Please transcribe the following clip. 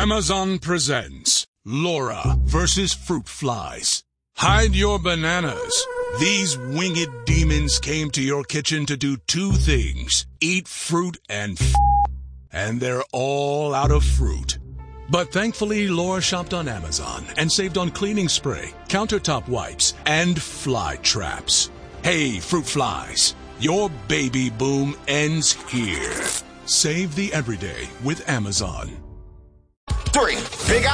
Amazon presents Laura versus Fruit Flies. Hide your bananas. These winged demons came to your kitchen to do two things: eat fruit and and they're all out of fruit. But thankfully, Laura shopped on Amazon and saved on cleaning spray, countertop wipes, and fly traps. Hey, fruit flies, your baby boom ends here. Save the everyday with Amazon. 3. Big